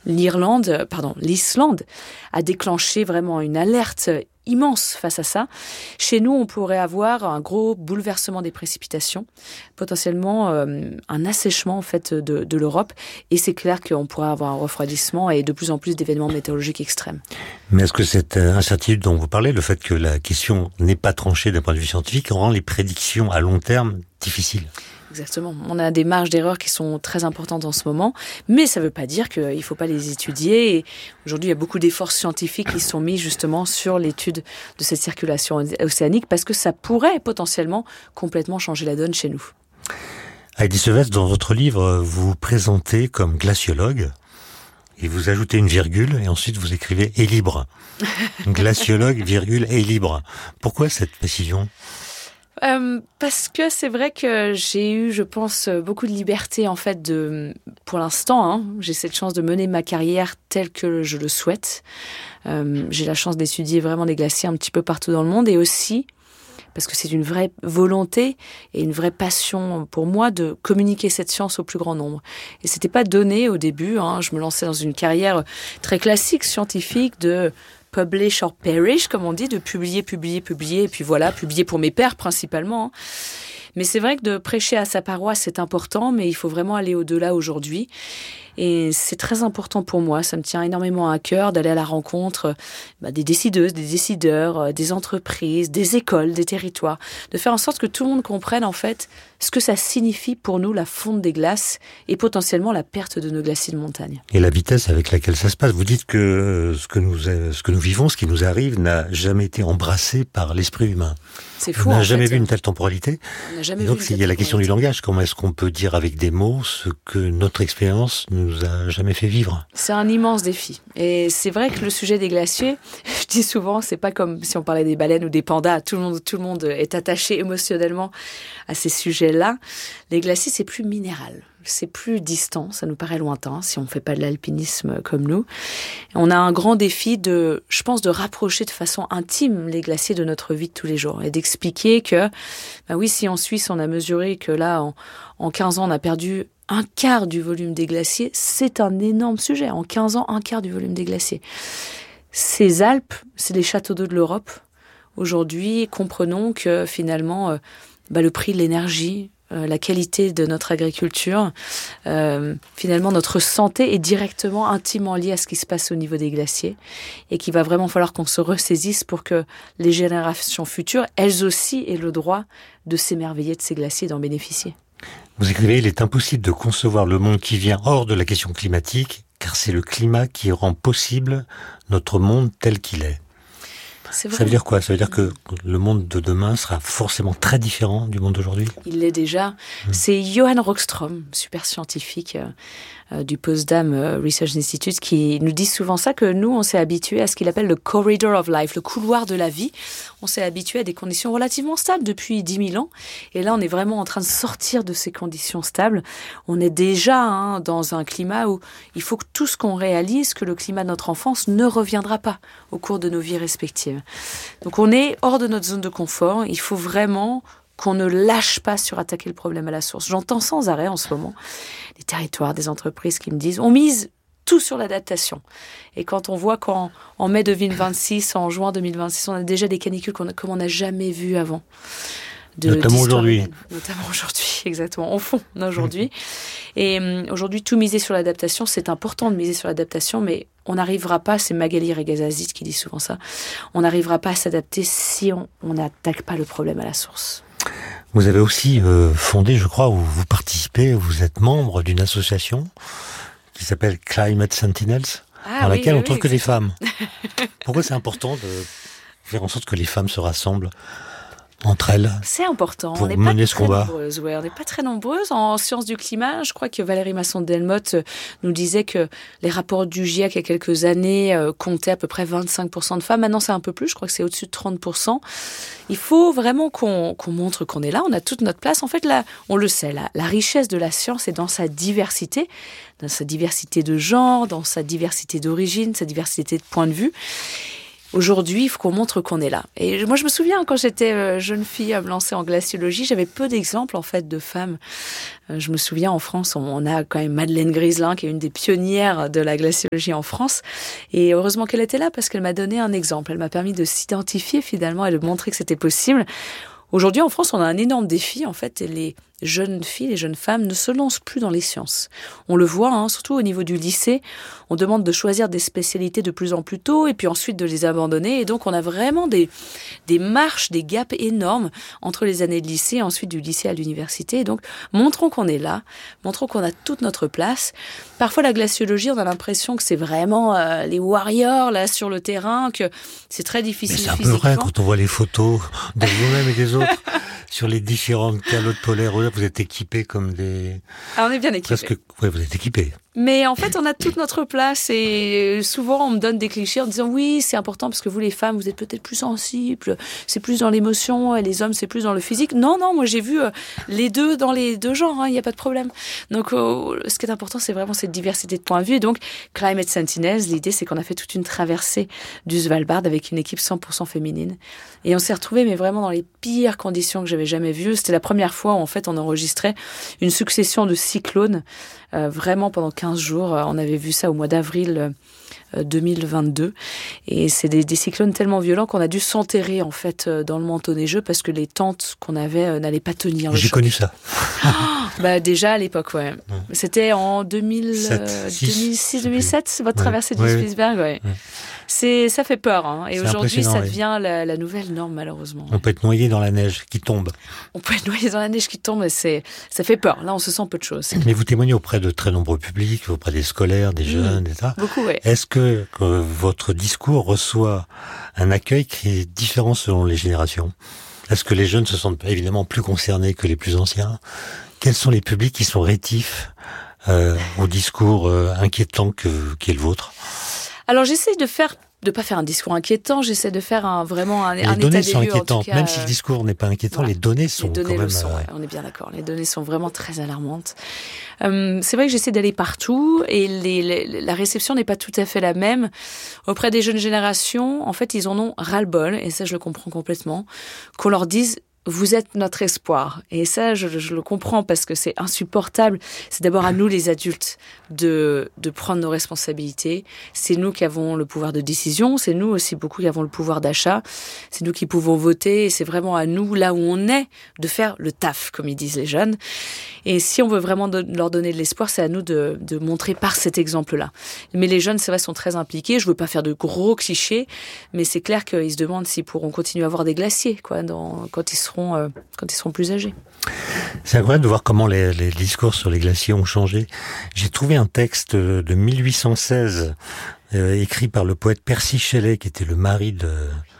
l'Islande a déclenché vraiment une alerte immense face à ça. Chez nous, on pourrait avoir un gros bouleversement des précipitations, potentiellement un assèchement en fait de l'Europe, et c'est clair qu'on pourrait avoir un refroidissement et de plus en plus d'événements météorologiques extrêmes. Mais est-ce que cette incertitude dont vous parlez, le fait que la question n'est pas tranchée d'un point de vue scientifique, rend les prédictions à long terme difficiles ? Exactement. On a des marges d'erreur qui sont très importantes en ce moment, mais ça ne veut pas dire qu'il ne faut pas les étudier. Et aujourd'hui, il y a beaucoup d'efforts scientifiques qui sont mis justement sur l'étude de cette circulation océanique parce que ça pourrait potentiellement complètement changer la donne chez nous. Heidi Sevestre, dans votre livre, vous vous présentez comme glaciologue et vous ajoutez une virgule et ensuite vous écrivez « est libre ». Glaciologue, virgule, est libre. Pourquoi cette précision ? Parce que c'est vrai que j'ai eu, je pense, beaucoup de liberté en fait pour l'instant. J'ai cette chance de mener ma carrière telle que je le souhaite. J'ai la chance d'étudier vraiment les glaciers un petit peu partout dans le monde et aussi parce que c'est une vraie volonté et une vraie passion pour moi de communiquer cette science au plus grand nombre. Et c'était pas donné au début. Je me lançais dans une carrière très classique scientifique de publish or perish, comme on dit, de publier, et puis voilà, publier pour mes pairs principalement. Mais c'est vrai que de prêcher à sa paroisse, c'est important, mais il faut vraiment aller au-delà aujourd'hui. Et c'est très important pour moi, ça me tient énormément à cœur d'aller à la rencontre des décideuses, des décideurs, des entreprises, des écoles, des territoires, de faire en sorte que tout le monde comprenne en fait ce que ça signifie pour nous la fonte des glaces et potentiellement la perte de nos glaciers de montagne. Et la vitesse avec laquelle ça se passe, vous dites que ce que nous vivons, ce qui nous arrive, n'a jamais été embrassé par l'esprit humain. C'est fou. On n'a jamais vu une telle temporalité. On n'a jamais donc vu il y a la question du langage. Comment est-ce qu'on peut dire avec des mots ce que notre expérience nous a jamais fait vivre ? C'est un immense défi. Et c'est vrai que le sujet des glaciers, je dis souvent, c'est pas comme si on parlait des baleines ou des pandas. Tout le monde est attaché émotionnellement à ces sujets-là. Les glaciers, c'est plus minéral. C'est plus distant, ça nous paraît lointain si on ne fait pas de l'alpinisme comme nous. On a un grand défi de rapprocher de façon intime les glaciers de notre vie de tous les jours et d'expliquer que, oui, si en Suisse on a mesuré que là, en 15 ans, on a perdu un quart du volume des glaciers, c'est un énorme sujet. En 15 ans, un quart du volume des glaciers. Ces Alpes, c'est les châteaux d'eau de l'Europe. Aujourd'hui, comprenons que finalement, le prix de l'énergie, la qualité de notre agriculture, finalement notre santé est directement, intimement liée à ce qui se passe au niveau des glaciers et qu'il va vraiment falloir qu'on se ressaisisse pour que les générations futures, elles aussi, aient le droit de s'émerveiller de ces glaciers et d'en bénéficier. Vous écrivez, il est impossible de concevoir le monde qui vient hors de la question climatique, car c'est le climat qui rend possible notre monde tel qu'il est. Ça veut dire quoi ? Ça veut dire que le monde de demain sera forcément très différent du monde d'aujourd'hui ? Il l'est déjà. C'est Johan Rockström, super scientifique du Potsdam Research Institute, qui nous dit souvent ça, que nous, on s'est habitué à ce qu'il appelle le corridor of life, le couloir de la vie. On s'est habitué à des conditions relativement stables depuis 10 000 ans. Et là, on est vraiment en train de sortir de ces conditions stables. On est déjà dans un climat où il faut que tout ce qu'on réalise, que le climat de notre enfance ne reviendra pas au cours de nos vies respectives. Donc on est hors de notre zone de confort. Il faut vraiment qu'on ne lâche pas sur attaquer le problème à la source. J'entends sans arrêt en ce moment des territoires, des entreprises qui me disent on mise tout sur l'adaptation. Et quand on voit qu'en mai 2026, en juin 2026, on a déjà des canicules comme on n'a jamais vues avant. Notamment aujourd'hui. Notamment aujourd'hui, exactement. En fond, aujourd'hui. Et aujourd'hui, tout miser sur l'adaptation, c'est important de miser sur l'adaptation, mais on n'arrivera pas, c'est Magali Regazzazit qui dit souvent ça, on n'arrivera pas à s'adapter si on n'attaque pas le problème à la source. Vous avez aussi fondé, je crois, ou vous participez, vous êtes membre d'une association qui s'appelle Climate Sentinels, dans laquelle on trouve que des femmes. Pourquoi c'est important de faire en sorte que les femmes se rassemblent entre elles? C'est important. Pour mener ce combat. On n'est pas très nombreuses. En sciences du climat, je crois que Valérie Masson-Delmotte nous disait que les rapports du GIEC il y a quelques années comptaient à peu près 25% de femmes. Maintenant, c'est un peu plus. Je crois que c'est au-dessus de 30%. Il faut vraiment qu'on montre qu'on est là. On a toute notre place. En fait, là, on le sait. La richesse de la science est dans sa diversité de genre, dans sa diversité d'origine, sa diversité de points de vue. Aujourd'hui, il faut qu'on montre qu'on est là. Et moi, je me souviens, quand j'étais jeune fille à me lancer en glaciologie, j'avais peu d'exemples, en fait, de femmes. Je me souviens, en France, on a quand même Madeleine Griselin, qui est une des pionnières de la glaciologie en France. Et heureusement qu'elle était là, parce qu'elle m'a donné un exemple. Elle m'a permis de s'identifier, finalement, et de montrer que c'était possible. Aujourd'hui, en France, on a un énorme défi, en fait, et les jeunes filles, les jeunes femmes ne se lancent plus dans les sciences. On le voit, surtout au niveau du lycée, on demande de choisir des spécialités de plus en plus tôt, et puis ensuite de les abandonner, et donc on a vraiment des marches, des gaps énormes entre les années de lycée, et ensuite du lycée à l'université, et donc montrons qu'on est là, montrons qu'on a toute notre place. Parfois, la glaciologie, on a l'impression que c'est vraiment les warriors, là, sur le terrain, que c'est très difficile physiquement. Mais c'est un peu vrai quand on voit les photos de vous-même et des autres sur les différentes calottes polaires. Vous êtes équipés comme des... Ah, on est bien équipés. Presque... Oui, vous êtes équipés. Mais en fait, on a toute notre place et souvent, on me donne des clichés en disant oui, c'est important parce que vous, les femmes, vous êtes peut-être plus sensibles, c'est plus dans l'émotion et les hommes, c'est plus dans le physique. Non, moi, j'ai vu les deux dans les deux genres, il n'y a pas de problème. Donc, ce qui est important, c'est vraiment cette diversité de points de vue. Et donc, Climate Sentinels, l'idée, c'est qu'on a fait toute une traversée du Svalbard avec une équipe 100% féminine. Et on s'est retrouvés, mais vraiment dans les pires conditions que j'avais jamais vues. C'était la première fois où, en fait, on enregistrait une succession de cyclones, vraiment pendant 15 jours. On avait vu ça au mois d'avril 2022. Et c'est des cyclones tellement violents qu'on a dû s'enterrer, en fait, dans le manteau neigeux parce que les tentes qu'on avait n'allaient pas tenir. J'ai connu ça. Déjà à l'époque, ouais. C'était en 2006-2007, votre traversée du Spitsberg, ouais. Ça fait peur, Et aujourd'hui, ça devient la nouvelle norme, malheureusement. On peut être noyé dans la neige qui tombe. On peut être noyé dans la neige qui tombe, et ça fait peur. Là, on se sent peu de choses. Mais vous témoignez auprès de très nombreux publics, auprès des scolaires, des jeunes, etc. Beaucoup, oui. Est-ce que votre discours reçoit un accueil qui est différent selon les générations ? Est-ce que les jeunes se sentent évidemment plus concernés que les plus anciens ? Quels sont les publics qui sont rétifs au discours inquiétant qui est le vôtre ? Alors, j'essaie de pas faire un discours inquiétant, j'essaie de faire vraiment un état des lieux. Les données sont inquiétantes, même si le discours n'est pas inquiétant, les données sont quand même... on est bien d'accord, les données sont vraiment très alarmantes. C'est vrai que j'essaie d'aller partout et la réception n'est pas tout à fait la même. Auprès des jeunes générations, en fait, ils en ont ras-le-bol, et ça je le comprends complètement, qu'on leur dise vous êtes notre espoir. Et ça, je le comprends parce que c'est insupportable. C'est d'abord à nous, les adultes, de prendre nos responsabilités. C'est nous qui avons le pouvoir de décision. C'est nous aussi beaucoup qui avons le pouvoir d'achat. C'est nous qui pouvons voter. Et c'est vraiment à nous, là où on est, de faire le taf, comme ils disent les jeunes. Et si on veut vraiment leur donner de l'espoir, c'est à nous de montrer par cet exemple-là. Mais les jeunes, c'est vrai, sont très impliqués. Je veux pas faire de gros clichés, mais c'est clair qu'ils se demandent s'ils pourront continuer à avoir des glaciers, quoi, quand ils seront plus âgés. C'est incroyable de voir comment les discours sur les glaciers ont changé. J'ai trouvé un texte de 1816 écrit par le poète Percy Shelley, qui était le mari de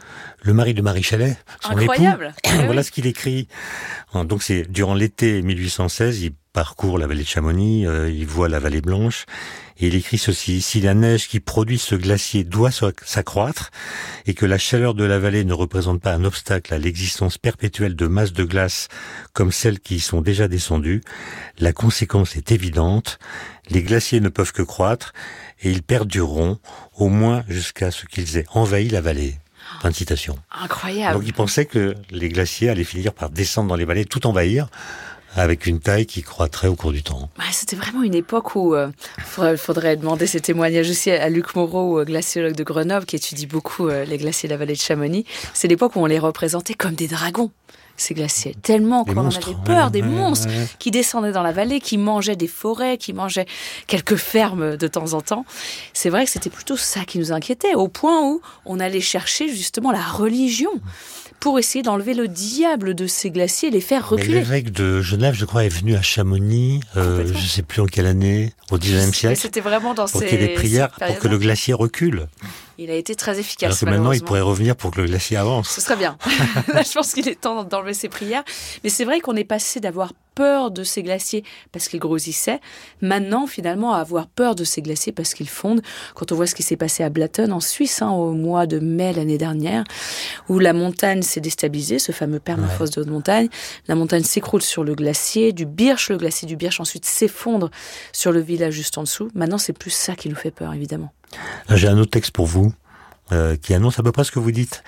Marie Shelley, son Incroyable. époux. Voilà ce qu'il écrit. Donc c'est durant l'été 1816, il parcourt la vallée de Chamonix, il voit la vallée Blanche, et il écrit ceci: si la neige qui produit ce glacier doit s'accroître, et que la chaleur de la vallée ne représente pas un obstacle à l'existence perpétuelle de masses de glace comme celles qui y sont déjà descendues, la conséquence est évidente, les glaciers ne peuvent que croître, et ils perdureront, au moins jusqu'à ce qu'ils aient envahi la vallée. Fin de citation. Incroyable. Donc il pensait que les glaciers allaient finir par descendre dans les vallées, tout envahir, avec une taille qui croîtrait au cours du temps. C'était vraiment une époque où faudrait demander ces témoignages aussi à Luc Moreau, glaciologue de Grenoble, qui étudie beaucoup les glaciers de la vallée de Chamonix. C'est l'époque où on les représentait comme des dragons, ces glaciers. Tellement qu'on en avait peur, des monstres qui descendaient dans la vallée, qui mangeaient des forêts, qui mangeaient quelques fermes de temps en temps. C'est vrai que c'était plutôt ça qui nous inquiétait, au point où on allait chercher justement la religion pour essayer d'enlever le diable de ces glaciers et les faire reculer. Mais l'évêque de Genève, je crois, est venu à Chamonix, je ne sais plus en quelle année, au XIXe siècle, c'était vraiment dans pour qu'il y ait des prières, pour que le glacier recule. Il a été très efficace. Alors que maintenant, il pourrait revenir pour que le glacier avance. Ce serait bien. Là, je pense qu'il est temps d'enlever ses prières. Mais c'est vrai qu'on est passé d'avoir peur de ces glaciers parce qu'ils grossissaient, maintenant, finalement, à avoir peur de ces glaciers parce qu'ils fondent. Quand on voit ce qui s'est passé à Blatten, en Suisse, au mois de mai l'année dernière, où la montagne s'est déstabilisée, ce fameux permafrost de haute montagne. La montagne s'écroule sur le glacier du Birch. Le glacier du Birch, ensuite, s'effondre sur le village juste en dessous. Maintenant, c'est plus ça qui nous fait peur, évidemment. J'ai un autre texte pour vous. qui annonce à peu près ce que vous dites.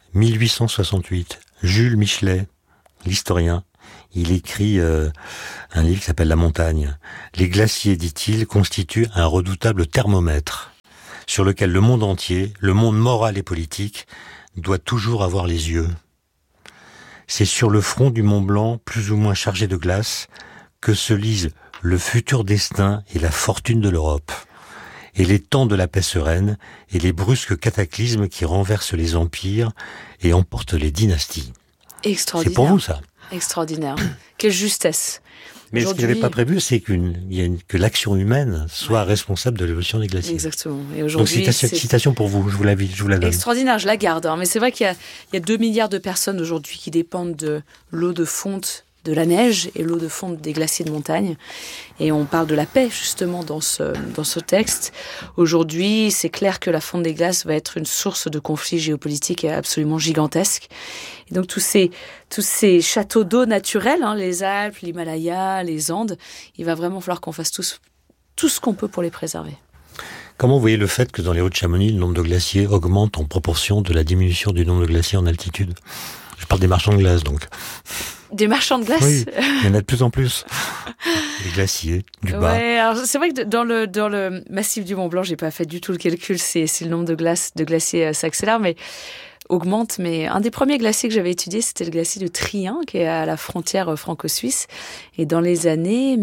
1868, Jules Michelet, l'historien, il écrit un livre qui s'appelle La montagne. Les glaciers, dit-il, constituent un redoutable thermomètre sur lequel le monde entier, le monde moral et politique, doit toujours avoir les yeux. C'est sur le front du Mont Blanc, plus ou moins chargé de glace, que se lisent le futur destin et la fortune de l'Europe, et les temps de la paix sereine et les brusques cataclysmes qui renversent les empires et emportent les dynasties. Extraordinaire. C'est pour vous, ça. Extraordinaire. Quelle justesse. Mais ce qu'il n'avait pas prévu, c'est que l'action humaine soit responsable de l'évolution des glaciers. Exactement. Et aujourd'hui, donc, citation pour vous, je vous la donne. Extraordinaire, je la garde. Mais c'est vrai qu'il y a 2 milliards de personnes aujourd'hui qui dépendent de l'eau de fonte de la neige et l'eau de fonte des glaciers de montagne. Et on parle de la paix, justement, dans ce texte. Aujourd'hui, c'est clair que la fonte des glaces va être une source de conflits géopolitiques absolument gigantesques. Et donc, tous ces châteaux d'eau naturels, les Alpes, l'Himalaya, les Andes, il va vraiment falloir qu'on fasse tout ce qu'on peut pour les préserver. Comment vous voyez le fait que dans les Hauts-de-Chamonix, le nombre de glaciers augmente en proportion de la diminution du nombre de glaciers en altitude ? Je parle des marchands de glace, donc. Des marchands de glace. Oui, il y en a de plus en plus. Les glaciers, du bas. Ouais, alors c'est vrai que dans le massif du Mont Blanc, j'ai pas fait du tout le calcul, c'est le nombre de glaciers s'accélère, mais augmente. Mais un des premiers glaciers que j'avais étudié, c'était le glacier de Trien, qui est à la frontière franco-suisse. Et dans les années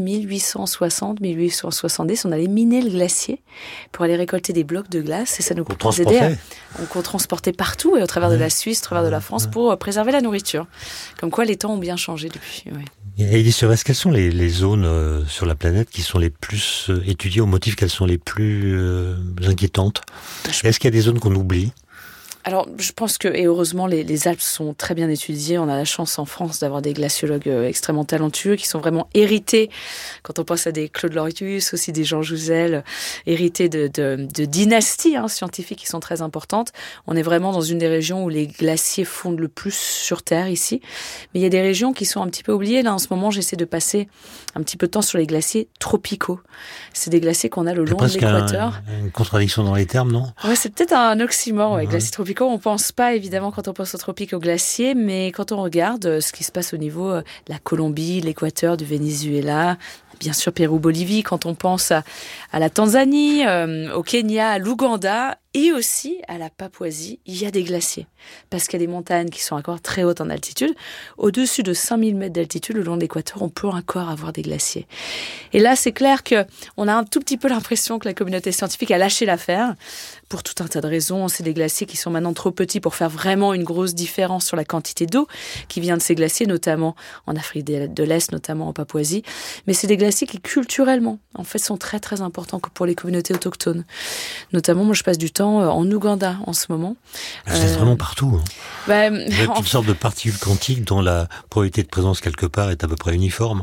1860-1870, on allait miner le glacier pour aller récolter des blocs de glace. Et ça nous aidait qu'on transportait partout, et au travers de la Suisse, au travers de la France, pour préserver la nourriture. Comme quoi, les temps ont bien changé depuis. Ouais. Et Élie Sevestre, quelles sont les zones sur la planète qui sont les plus étudiées, au motif qu'elles sont les plus inquiétantes ? Est-ce qu'il y a des zones qu'on oublie ? Alors, je pense que, et heureusement, les Alpes sont très bien étudiées. On a la chance en France d'avoir des glaciologues extrêmement talentueux qui sont vraiment hérités, quand on pense à des Claude Lorius, aussi des Jean Jouzel, hérités de dynasties scientifiques qui sont très importantes. On est vraiment dans une des régions où les glaciers fondent le plus sur Terre, ici. Mais il y a des régions qui sont un petit peu oubliées. Là, en ce moment, j'essaie de passer un petit peu de temps sur les glaciers tropicaux. C'est des glaciers qu'on a le long de l'équateur. Une contradiction dans les termes, non ? Ouais, c'est peut-être un oxymore, ouais, glaciers tropicaux. On pense pas, évidemment, quand on pense aux tropiques, aux glaciers, mais quand on regarde ce qui se passe au niveau de la Colombie, l'Équateur, du Venezuela, bien sûr Pérou, Bolivie, quand on pense à la Tanzanie, au Kenya, à l'Ouganda et aussi à la Papouasie, il y a des glaciers. Parce qu'il y a des montagnes qui sont encore très hautes en altitude. Au-dessus de 5000 mètres d'altitude, le long de l'équateur, on peut encore avoir des glaciers. Et là, c'est clair qu'on a un tout petit peu l'impression que la communauté scientifique a lâché l'affaire. Pour tout un tas de raisons, c'est des glaciers qui sont maintenant trop petits pour faire vraiment une grosse différence sur la quantité d'eau qui vient de ces glaciers, notamment en Afrique de l'Est, notamment en Papouasie. Mais c'est des glaciers qui, culturellement, en fait, sont très, très importants pour les communautés autochtones. Notamment, moi, je passe du temps en Ouganda en ce moment. Vous êtes vraiment partout. Vous avez toutes sortes de particules quantiques dont la probabilité de présence quelque part est à peu près uniforme.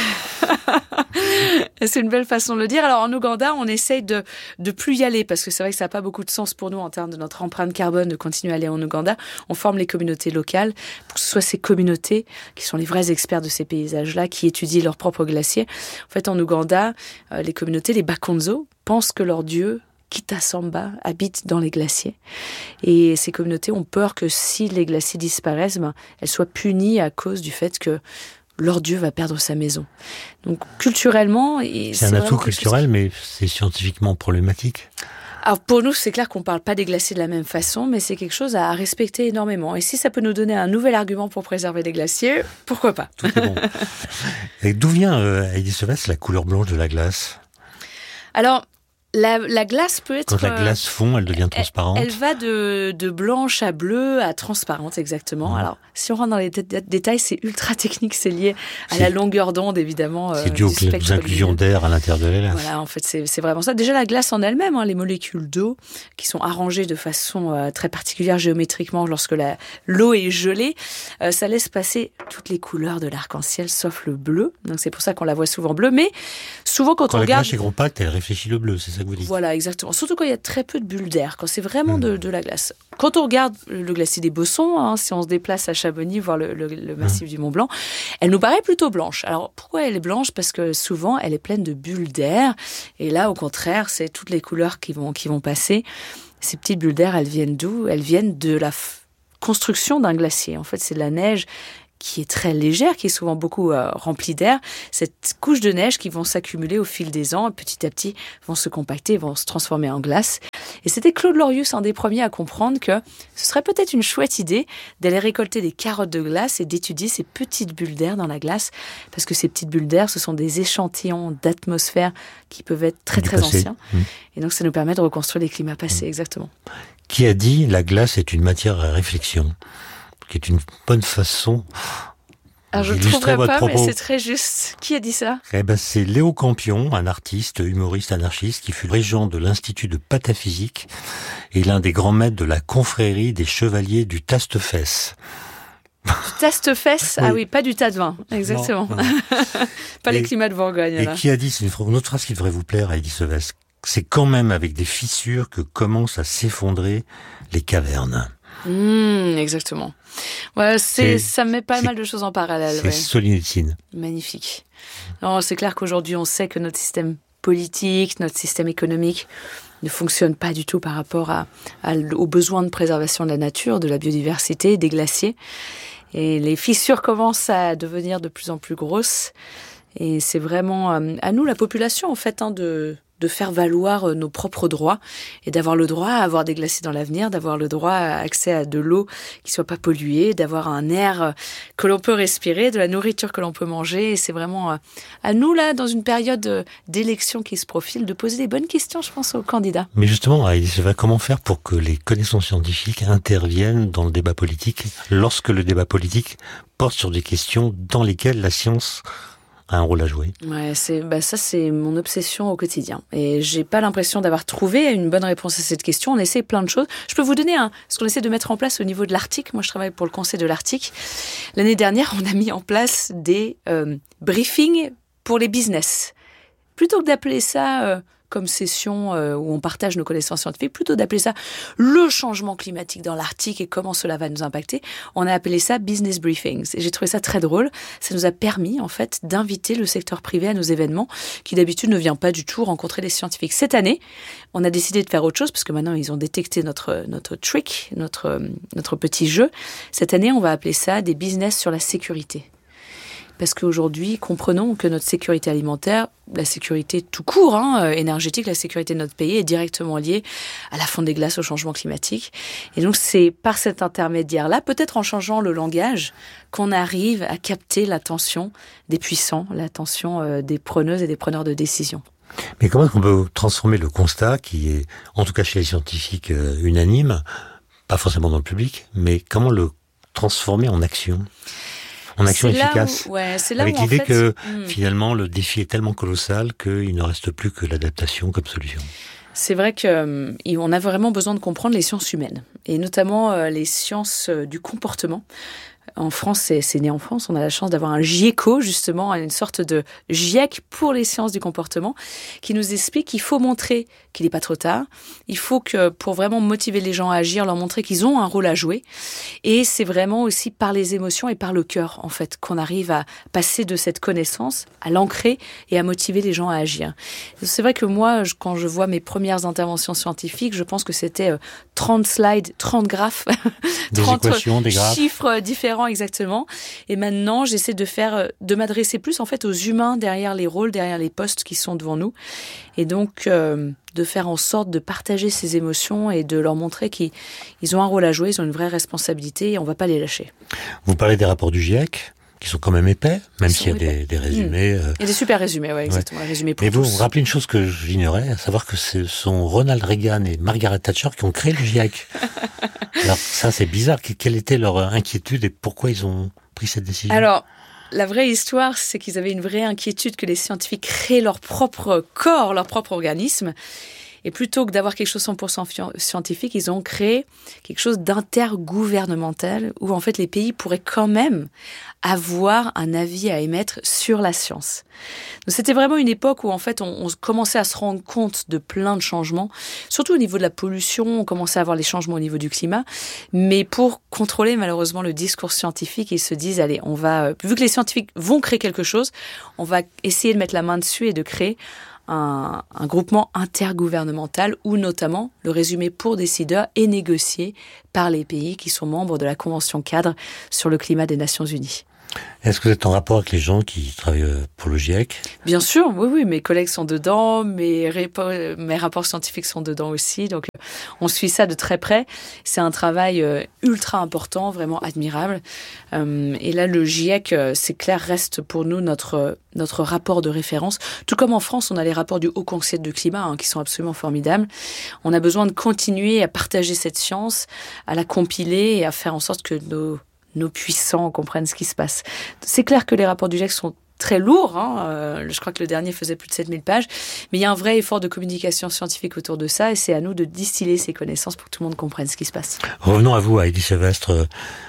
C'est une belle façon de le dire. Alors en Ouganda, on essaye de plus y aller parce que c'est vrai que ça n'a pas beaucoup de sens pour nous en termes de notre empreinte carbone de continuer à aller en Ouganda. On forme les communautés locales pour que ce soit ces communautés qui sont les vrais experts de ces paysages-là, qui étudient leurs propres glaciers. En fait, en Ouganda, les communautés, les Bakonzo, pensent que leur dieu Kitasamba habite dans les glaciers. Et ces communautés ont peur que si les glaciers disparaissent, elles soient punies à cause du fait que leur dieu va perdre sa maison. Donc culturellement... C'est un atout culturel, mais c'est scientifiquement problématique. Alors pour nous, c'est clair qu'on ne parle pas des glaciers de la même façon, mais c'est quelque chose à respecter énormément. Et si ça peut nous donner un nouvel argument pour préserver les glaciers, pourquoi pas ? Tout est bon. Et d'où vient, Élie Sevestre, la couleur blanche de la glace ? Alors... La glace peut être... Quand la glace fond, elle devient transparente. Elle va de blanche à bleue à transparente, exactement. Alors, si on rentre dans les détails, c'est ultra technique, c'est lié à la longueur d'onde, évidemment. C'est dû aux inclusions d'air à l'intérieur de la glace. Voilà, en fait, c'est vraiment ça. Déjà, la glace en elle-même, les molécules d'eau, qui sont arrangées de façon très particulière géométriquement lorsque l'eau est gelée, ça laisse passer toutes les couleurs de l'arc-en-ciel, sauf le bleu. Donc, c'est pour ça qu'on la voit souvent bleue. Mais souvent, quand on regarde... la glace est compacte, elle réfléchit le bleu, c'est ça ça que vous dites. Voilà, exactement. Surtout quand il y a très peu de bulles d'air, quand c'est vraiment de la glace. Quand on regarde le glacier des Bossons, si on se déplace à Chamonix, voir le massif du Mont Blanc, elle nous paraît plutôt blanche. Alors, pourquoi elle est blanche ? Parce que souvent, elle est pleine de bulles d'air. Et là, au contraire, c'est toutes les couleurs qui vont passer. Ces petites bulles d'air, elles viennent d'où ? Elles viennent de la construction d'un glacier. En fait, c'est de la neige qui est très légère, qui est souvent beaucoup remplie d'air. Cette couche de neige qui vont s'accumuler au fil des ans, petit à petit, vont se compacter, vont se transformer en glace. Et c'était Claude Lorius, un des premiers à comprendre que ce serait peut-être une chouette idée d'aller récolter des carottes de glace et d'étudier ces petites bulles d'air dans la glace, parce que ces petites bulles d'air, ce sont des échantillons d'atmosphère qui peuvent être très très anciens. Et donc ça nous permet de reconstruire les climats passés, exactement. Qui a dit la glace est une matière à réflexion ? Qui est une bonne façon d'illustrer votre propos. Mais c'est propos. très juste. Qui a dit ça ? C'est Léo Campion, un artiste, humoriste, anarchiste, qui fut régent de l'Institut de pataphysique et l'un des grands maîtres de la confrérie des chevaliers du Taste-Fesse. Du Taste-Fesse ? Oui. Ah oui, pas du tas de vin, exactement. Non. Pas les climats de Bourgogne. Et là. qui a dit, c'est une autre phrase qui devrait vous plaire à Edith Sevesque, c'est quand même avec des fissures que commencent à s'effondrer les cavernes. Exactement. Ouais, ça met pas mal de choses en parallèle. C'est Solzhenitsyn. Magnifique. Non, c'est clair qu'aujourd'hui, on sait que notre système politique, notre système économique ne fonctionne pas du tout par rapport aux besoins de préservation de la nature, de la biodiversité, des glaciers. Et les fissures commencent à devenir de plus en plus grosses. Et c'est vraiment à nous, la population, en fait, de faire valoir nos propres droits et d'avoir le droit à avoir des glaciers dans l'avenir, d'avoir le droit à accès à de l'eau qui soit pas polluée, d'avoir un air que l'on peut respirer, de la nourriture que l'on peut manger. Et c'est vraiment à nous, là, dans une période d'élection qui se profile, de poser les bonnes questions, je pense, aux candidats. Mais justement, comment faire pour que les connaissances scientifiques interviennent dans le débat politique lorsque le débat politique porte sur des questions dans lesquelles la science a un rôle à jouer. Ouais, ça c'est mon obsession au quotidien. Et j'ai pas l'impression d'avoir trouvé une bonne réponse à cette question. On essaie plein de choses. Je peux vous donner ce qu'on essaie de mettre en place au niveau de l'Arctique. Moi, je travaille pour le Conseil de l'Arctique. L'année dernière, on a mis en place des briefings pour les business. Plutôt que d'appeler ça comme session où on partage nos connaissances scientifiques, plutôt d'appeler ça le changement climatique dans l'Arctique et comment cela va nous impacter, on a appelé ça business briefings. Et j'ai trouvé ça très drôle. Ça nous a permis, en fait, d'inviter le secteur privé à nos événements, qui d'habitude ne vient pas du tout rencontrer les scientifiques. Cette année, on a décidé de faire autre chose, parce que maintenant, ils ont détecté notre trick, notre petit jeu. Cette année, on va appeler ça des business sur la sécurité. Parce qu'aujourd'hui, comprenons que notre sécurité alimentaire, la sécurité tout court, énergétique, la sécurité de notre pays est directement liée à la fonte des glaces, au changement climatique. Et donc, c'est par cet intermédiaire-là, peut-être en changeant le langage, qu'on arrive à capter l'attention des puissants, l'attention des preneuses et des preneurs de décision. Mais comment est-ce qu'on peut transformer le constat qui est, en tout cas chez les scientifiques, unanime, pas forcément dans le public, mais comment le transformer en action ? En action efficace. C'est là avec où, l'idée en fait, que finalement le défi est tellement colossal qu'il ne reste plus que l'adaptation comme solution. C'est vrai qu'on a vraiment besoin de comprendre les sciences humaines, et notamment les sciences du comportement. En France, c'est né en France, on a la chance d'avoir un GIECO, justement, une sorte de GIEC pour les sciences du comportement, qui nous explique qu'il faut montrer qu'il n'est pas trop tard. Il faut que, pour vraiment motiver les gens à agir, leur montrer qu'ils ont un rôle à jouer. Et c'est vraiment aussi par les émotions et par le cœur, en fait, qu'on arrive à passer de cette connaissance à l'ancrer et à motiver les gens à agir. C'est vrai que moi, quand je vois mes premières interventions scientifiques, je pense que c'était 30 slides, 30 graphes, des 30 équations, des graphes. Chiffres différents exactement. Et maintenant, j'essaie de m'adresser plus en fait aux humains derrière les rôles, derrière les postes qui sont devant nous. Et donc, de faire en sorte de partager ces émotions et de leur montrer qu'ils ont un rôle à jouer, ils ont une vraie responsabilité et on ne va pas les lâcher. Vous parlez des rapports du GIEC qui sont quand même épais, même s'il y a des résumés. Il y a des super résumés, ouais, exactement. Résumés pour mais tous. vous rappelez une chose que j'ignorais, à savoir que ce sont Ronald Reagan et Margaret Thatcher qui ont créé le GIEC. Alors ça, c'est bizarre. Quelle était leur inquiétude et pourquoi ils ont pris cette décision ? Alors, la vraie histoire, c'est qu'ils avaient une vraie inquiétude que les scientifiques créent leur propre corps, leur propre organisme. Et plutôt que d'avoir quelque chose 100% scientifique, ils ont créé quelque chose d'intergouvernemental où en fait les pays pourraient quand même avoir un avis à émettre sur la science. Donc c'était vraiment une époque où en fait on commençait à se rendre compte de plein de changements, surtout au niveau de la pollution, on commençait à avoir les changements au niveau du climat, mais pour contrôler malheureusement le discours scientifique, ils se disent allez, on va, vu que les scientifiques vont créer quelque chose, on va essayer de mettre la main dessus et de créer un groupement intergouvernemental où notamment le résumé pour décideurs est négocié par les pays qui sont membres de la Convention cadre sur le climat des Nations Unies. Est-ce que vous êtes en rapport avec les gens qui travaillent pour le GIEC ? Bien sûr, oui, mes collègues sont dedans, mes rapports scientifiques sont dedans aussi, donc on suit ça de très près. C'est un travail ultra important, vraiment admirable. Et là, le GIEC, c'est clair, reste pour nous notre rapport de référence. Tout comme en France, on a les rapports du Haut Conseil de climat qui sont absolument formidables. On a besoin de continuer à partager cette science, à la compiler et à faire en sorte que nos puissants comprennent ce qui se passe. C'est clair que les rapports du GIEC sont très lourds. Je crois que le dernier faisait plus de 7000 pages. Mais il y a un vrai effort de communication scientifique autour de ça et c'est à nous de distiller ces connaissances pour que tout le monde comprenne ce qui se passe. Revenons à vous, Heidi Sevestre.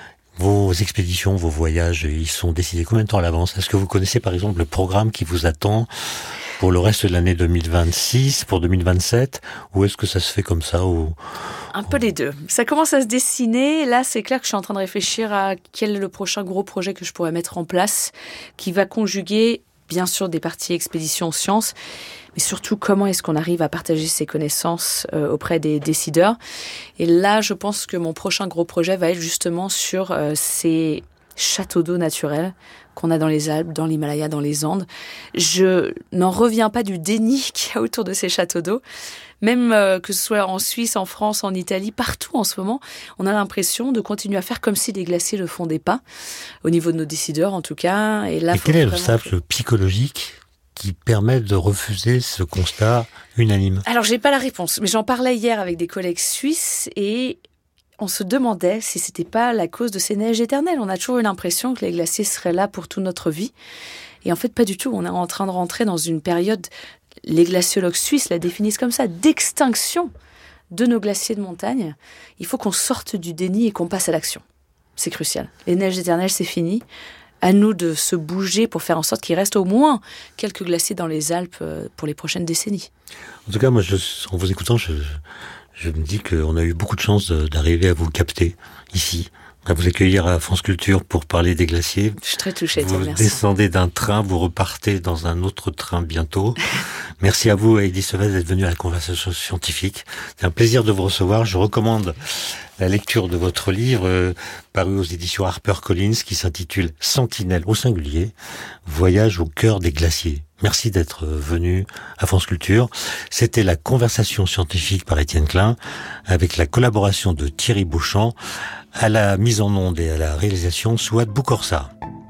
Vos expéditions, vos voyages, ils sont décidés combien de temps à l'avance ? Est-ce que vous connaissez par exemple le programme qui vous attend pour le reste de l'année 2026, pour 2027 ? Ou est-ce que ça se fait comme ça Un peu les deux. Ça commence à se dessiner. Là, c'est clair que je suis en train de réfléchir à quel est le prochain gros projet que je pourrais mettre en place, qui va conjuguer, bien sûr, des parties expédition sciences, mais surtout comment est-ce qu'on arrive à partager ces connaissances auprès des décideurs. Et là, je pense que mon prochain gros projet va être justement sur ces châteaux d'eau naturels qu'on a dans les Alpes, dans l'Himalaya, dans les Andes. Je n'en reviens pas du déni qu'il y a autour de ces châteaux d'eau. Même que ce soit en Suisse, en France, en Italie, partout en ce moment, on a l'impression de continuer à faire comme si les glaciers ne le fondaient pas, au niveau de nos décideurs en tout cas. Et là, quel est l'obstacle psychologique qui permet de refuser ce constat unanime ? Alors, j'ai pas la réponse, mais j'en parlais hier avec des collègues suisses et on se demandait si c'était pas la cause de ces neiges éternelles. On a toujours eu l'impression que les glaciers seraient là pour toute notre vie. Et en fait, pas du tout. On est en train de rentrer dans une période, les glaciologues suisses la définissent comme ça, d'extinction de nos glaciers de montagne. Il faut qu'on sorte du déni et qu'on passe à l'action. C'est crucial. Les neiges éternelles, c'est fini. À nous de se bouger pour faire en sorte qu'il reste au moins quelques glaciers dans les Alpes pour les prochaines décennies. En tout cas, moi, en vous écoutant, je me dis qu'on a eu beaucoup de chance d'arriver à vous capter ici, à vous accueillir à France Culture pour parler des glaciers. Je suis très touchée, vous merci. Descendez d'un train, vous repartez dans un autre train bientôt. Merci à vous, Heidi Sevestre, d'être venue à la conversation scientifique. C'est un plaisir de vous recevoir. Je recommande la lecture de votre livre paru aux éditions HarperCollins qui s'intitule Sentinelle au singulier, voyage au cœur des glaciers. Merci d'être venu à France Culture. C'était la conversation scientifique par Étienne Klein avec la collaboration de Thierry Beauchamp à la mise en onde et à la réalisation Souad Boukorsa.